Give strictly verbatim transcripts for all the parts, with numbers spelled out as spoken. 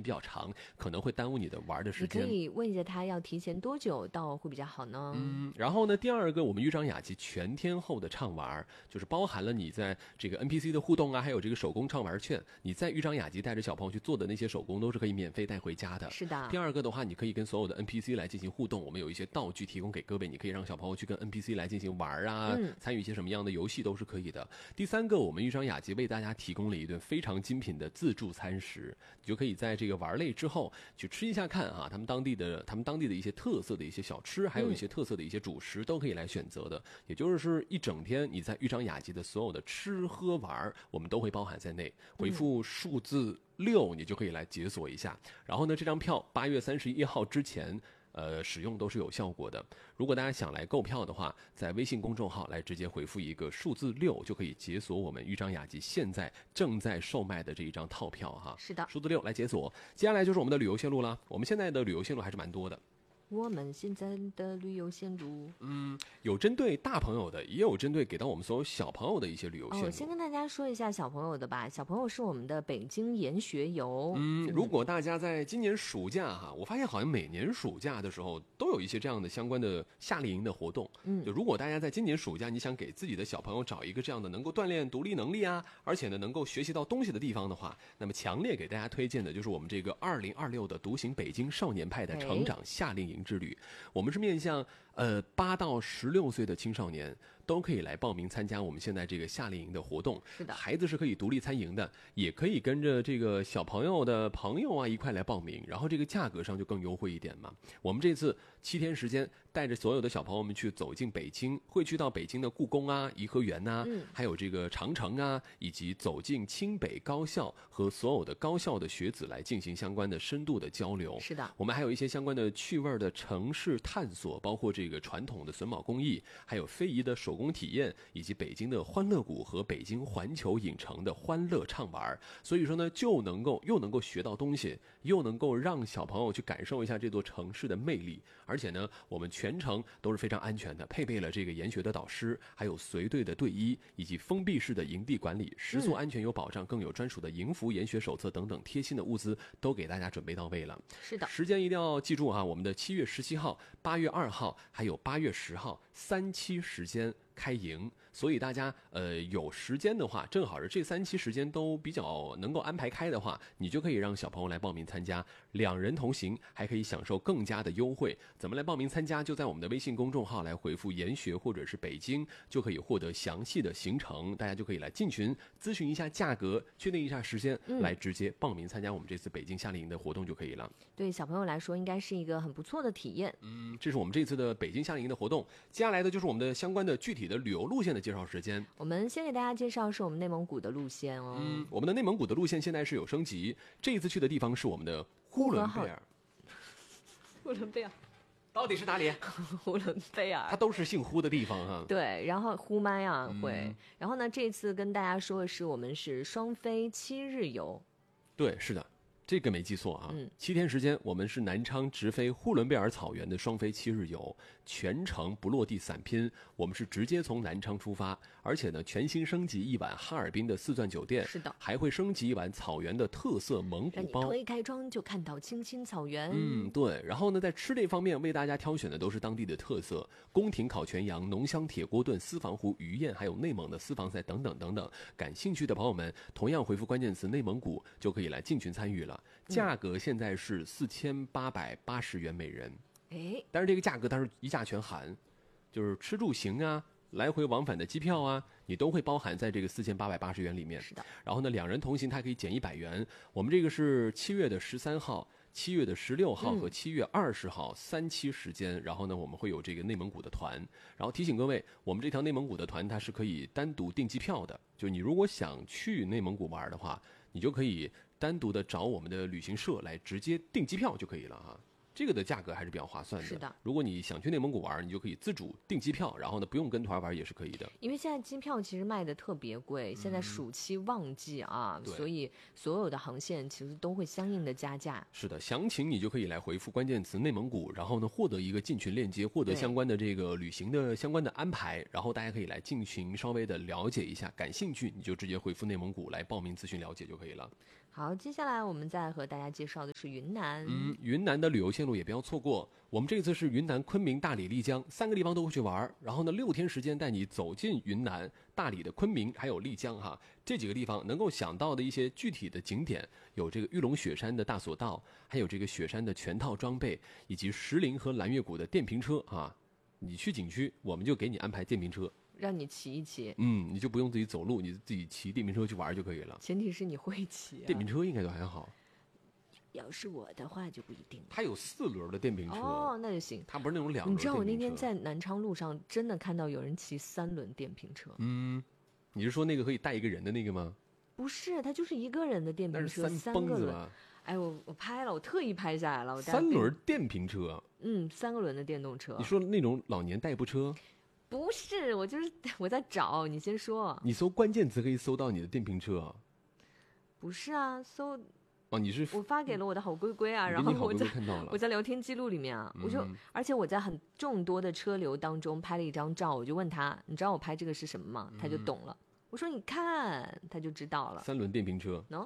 比较长，可能会耽误你的玩的时间。 你可以问一下他要提前多久到会比较好呢？ 嗯，然后呢，第二个我们豫章雅集全天候的畅玩，就是包含了你在这个 N P C 的互动啊，还有这个手工畅玩券，你在豫章雅集带着小朋友去做的那些手工都是可以免费带回家的。 是的。 第二个的话，你可以跟所有的 N P C 来进行互动，我们有一些道具提供给各位，你可以让小朋友去跟 N P C 来进行玩啊，嗯、参与一些什么样的游戏都是可以的。第三个，我们豫章雅集为大家提供了一顿非常精品的自助餐食，你就可以在这个玩累之后去吃一下看啊，他们当地的他们当地的一些特色的一些小吃，还有一些特色的一些主食都可以来选择的。也就是一整天你在豫章雅集的所有的吃喝玩，我们都会包含在内。回复数字六，你就可以来解锁一下。然后呢，这张票八月三十一号之前。呃，使用都是有效果的。如果大家想来购票的话，在微信公众号来直接回复一个数字六，就可以解锁我们豫章雅集现在正在售卖的这一张套票哈。 是的， 数字六来解锁。接下来就是我们的旅游线路了。我们现在的旅游线路还是蛮多的。 我们现在的旅游线路， 嗯，有针对大朋友的，也有针对给到我们所有小朋友的一些旅游线路。 哦，先跟大家说一下小朋友的吧。小朋友是我们的北京研学游。 嗯，如果大家在今年暑假哈，我发现好像每年暑假的时候都有一些这样的相关的夏令营的活动。嗯，就如果大家在今年暑假你想给自己的小朋友找一个这样的能够锻炼独立能力啊，而且呢能够学习到东西的地方的话，那么强烈给大家推荐的就是我们这个二零二六的独行北京少年派的成长夏令营之旅。我们是面向呃八到十六岁的青少年都可以来报名参加我们现在这个夏令营的活动。 是的， 孩子是可以独立参营的，也可以跟着这个小朋友的朋友啊一块来报名，然后这个价格上就更优惠一点嘛。我们这次七天时间，带着所有的小朋友们去走进北京，会去到北京的故宫啊、颐和园呐、啊嗯，还有这个长城啊，以及走进清北高校和所有的高校的学子来进行相关的深度的交流。 是的， 我们还有一些相关的趣味的城市探索，包括这个传统的榫卯工艺，还有非遗的手工体验，以及北京的欢乐谷和北京环球影城的欢乐畅玩。所以说呢，就能够又能够学到东西，又能够让小朋友去感受一下这座城市的魅力。而且呢，我们全程都是非常安全的，配备了这个研学的导师，还有随队的队医，以及封闭式的营地管理，食宿安全有保障，更有专属的营服、研学手册等等贴心的物资都给大家准备到位了。 是的， 时间一定要记住哈，我们的七月十七号、八月二号还有八月十号三期时间开营，所以大家呃有时间的话，正好是这三期时间都比较能够安排开的话，你就可以让小朋友来报名参加，两人同行还可以享受更加的优惠。怎么来报名参加？就在我们的微信公众号来回复研学或者是北京，就可以获得详细的行程，大家就可以来进群咨询一下价格，确定一下时间，嗯、来直接报名参加我们这次北京夏令营的活动就可以了。 对小朋友来说应该是一个很不错的体验。 嗯，这是我们这次的北京夏令营的活动。接下来的就是我们的相关的具体的旅游路线的介绍时间。 我们先给大家介绍是我们内蒙古的路线哦。 嗯，我们的内蒙古的路线现在是有升级，这一次去的地方是我们的呼伦贝尔。 呼伦贝尔到底是哪里？ 呼伦贝尔， 它都是姓呼的地方哈。 对，然后呼麦啊会、嗯，然后呢，这次跟大家说的是我们是双飞七日游。 对，是的。这个没记错啊， 嗯， 七天时间，我们是南昌直飞呼伦贝尔草原的双飞七日游，全程不落地散拼。我们是直接从南昌出发，而且呢，全新升级一晚哈尔滨的四钻酒店， 是的， 还会升级一晚草原的特色蒙古包， 让你推开窗就看到青青草原。 嗯，对。然后呢，在吃这方面为大家挑选的都是当地的特色，宫廷烤全羊、浓香铁锅炖、私房湖鱼宴，还有内蒙的私房菜等等等等。感兴趣的朋友们，同样回复关键词内蒙古就可以来进群参与了。价格现在是四千八百八十元每人， 哎， 但是这个价格当然一价全含，就是吃住行啊，来回往返的机票啊，你都会包含在这个四千八百八十元里面。 是的。 然后呢，两人同行它可以减一百元。我们这个是七月的十三号、七月的十六号和七月二十号、嗯、三期时间。然后呢，我们会有这个内蒙古的团。然后提醒各位，我们这条内蒙古的团它是可以单独订机票的。就你如果想去内蒙古玩的话，你就可以单独的找我们的旅行社来直接订机票就可以了哈。这个的价格还是比较划算的。 是的， 如果你想去内蒙古玩，你就可以自主订机票，然后呢不用跟团玩也是可以的。 因为现在机票其实卖的特别贵，嗯、现在暑期旺季啊，所以所有的航线其实都会相应的加价。 是的，详情你就可以来回复关键词内蒙古，然后呢获得一个进群链接，获得相关的这个旅行的相关的安排，然后大家可以来进群稍微的了解一下，感兴趣你就直接回复内蒙古来报名咨询了解就可以了。 好，接下来我们再和大家介绍的是云南。 嗯，云南的旅游线路也不要错过。我们这次是云南昆明、大理、丽江三个地方都会去玩，然后呢，六天时间带你走进云南、大理的昆明还有丽江哈，这几个地方能够想到的一些具体的景点，有这个玉龙雪山的大索道，还有这个雪山的全套装备，以及石林和蓝月谷的电瓶车啊。你去景区，我们就给你安排电瓶车。 让你骑一骑， 嗯，你就不用自己走路，你自己骑电瓶车去玩就可以了。 前提是你会骑、啊。 电瓶车应该都还好， 要是我的话就不一定。 它有四轮的电瓶车哦，那就行。 它不是那种两轮。 你知道我那天在南昌路上真的看到有人骑三轮电瓶车。 嗯，你是说那个可以带一个人的那个吗？ 不是，它就是一个人的电瓶车， 三蹦子吧。 哎，我我拍了，我特意拍下来了。我三轮电瓶车， 嗯，三个轮的电动车。 你说那种老年代步车？ 不是，我就是我在找，你先说。 你搜关键词可以搜到你的电瓶车。 不是啊，搜。 哦，你是我发给了我的好龟龟啊，然后我在我在聊天记录里面啊，我就、嗯、而且我在很众多的车流当中拍了一张照，我就问他，你知道我拍这个是什么吗？他就懂了。嗯、我说你看，他就知道了。 三轮电瓶车。 喏、no?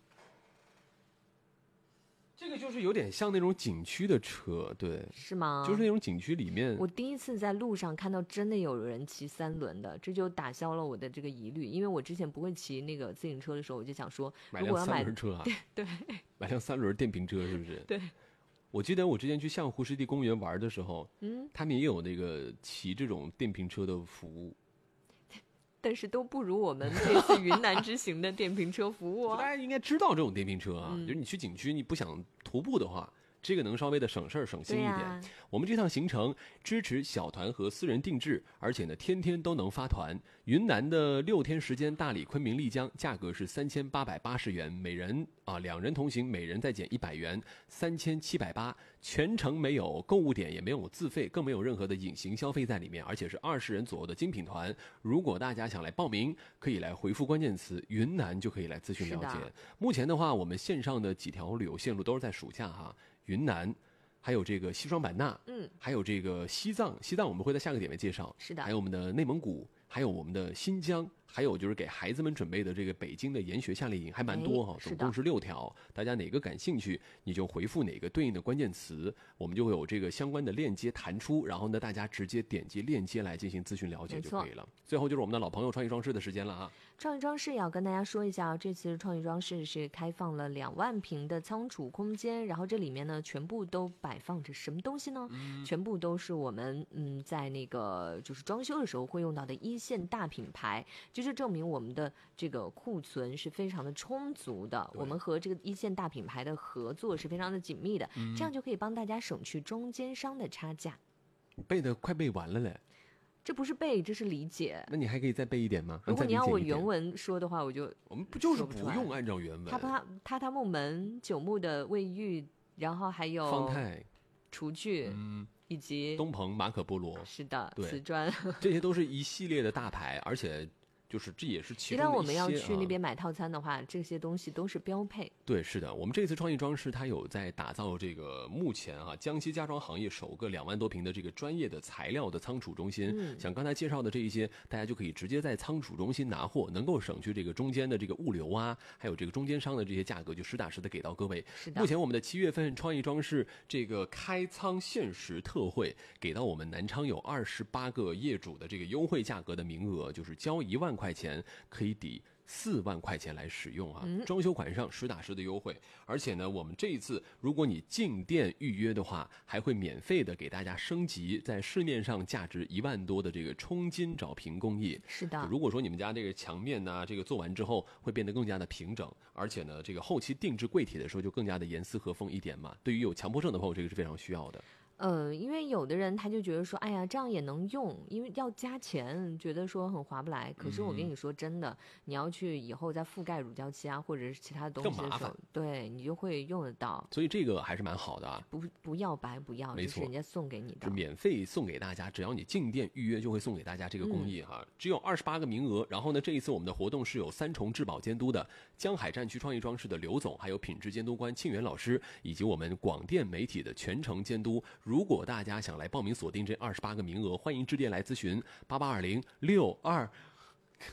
这个就是有点像那种景区的车，对， 是吗？ 就是那种景区里面。 我第一次在路上看到真的有人骑三轮的，这就打消了我的这个疑虑。因为我之前不会骑那个自行车的时候，我就想说，如果要买三轮车啊， 对， 买辆三轮电瓶车是不是？ 对。 我记得我之前去象湖湿地公园玩的时候， 嗯， 他们也有那个骑这种电瓶车的服务。 但是都不如我们这次云南之行的电瓶车服务啊！ 大家应该知道这种电瓶车啊， 嗯、 就是你去景区，你不想徒步的话，这个能稍微的省事儿省心一点、 啊。 我们这趟行程支持小团和私人定制，而且呢天天都能发团。云南的六天时间，大理、昆明、丽江，价格是三千八百八十元，每人啊两人同行，每人再减一百元，三千七百八。全程没有购物点，也没有自费，更没有任何的隐形消费在里面，而且是二十人左右的精品团。如果大家想来报名，可以来回复关键词“云南”就可以来咨询了解。目前的话，我们线上的几条旅游线路都是在暑假哈，云南。还有这个西双版纳， 嗯， 还有这个西藏，西藏我们会在下个点位介绍， 是的， 还有我们的内蒙古，还有我们的新疆，还有就是给孩子们准备的这个北京的研学夏令营，还蛮多哈，总共是六条，大家哪个感兴趣，你就回复哪个对应的关键词，我们就会有这个相关的链接弹出，然后呢，大家直接点击链接来进行咨询了解就可以了。最后就是我们的老朋友创意装饰的时间了啊！ 创意装饰也要跟大家说一下，这次创意装饰是开放了两万平的仓储空间，然后这里面呢全部都摆放着什么东西呢？嗯、全部都是我们嗯在那个就是装修的时候会用到的一线大品牌，就是证明我们的这个库存是非常的充足的。我们和这个一线大品牌的合作是非常的紧密的，嗯、这样就可以帮大家省去中间商的差价。 你背的快背完了嘞。 这不是背，这是理解。 那你还可以再背一点吗？ 如果你要我原文说的话，我就我们不就是不用按照原文。 榻榻榻榻木门、九牧的卫浴，然后还有方太、 厨具，嗯，以及东鹏、马可波罗， 是的， 对， 瓷砖， 这些都是一系列的大牌，而且。就是这也是其中的一些。 一旦我们要去那边买套餐的话、啊，这些东西都是标配。 对，是的，我们这次创意装饰它有在打造这个目前啊江西家装行业首个两万多平的这个专业的材料的仓储中心。嗯，像刚才介绍的这一些，大家就可以直接在仓储中心拿货，能够省去这个中间的这个物流啊，还有这个中间商的这些价格，就实打实的给到各位。 是的。 目前我们的七月份创意装饰这个开仓限时特惠，给到我们南昌有二十八个业主的这个优惠价格的名额，就是交一万块钱。可以抵四万块钱来使用啊！装修款上实打实的优惠，而且呢，我们这一次如果你进店预约的话，还会免费的给大家升级在市面上价值一万多的这个冲金找平工艺。 是的， 如果说你们家这个墙面呢、啊，这个做完之后会变得更加的平整，而且呢，这个后期定制柜体的时候就更加的严丝合缝一点嘛。对于有强迫症的朋友，这个是非常需要的。 呃，因为有的人他就觉得说，哎呀，这样也能用，因为要加钱，觉得说很划不来。可是我跟你说真的，嗯、你要去以后再覆盖乳胶漆啊，或者是其他东西的时候，对你就会用得到。 所以这个还是蛮好的啊。 不不要白不要， 没错， 就是人家送给你的， 是免费送给大家，只要你进店预约就会送给大家这个工艺哈。嗯、只有二十八个名额。然后呢，这一次我们的活动是有三重质保监督的，江海战区创意装饰的刘总，还有品质监督官庆元老师，以及我们广电媒体的全程监督。如果大家想来报名锁定这二十八个名额，欢迎致电来咨询八八二零六二。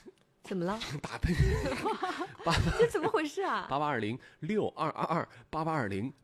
怎么了？ 打喷嚏。 这怎么回事啊？ 八八二零六二二二八八二零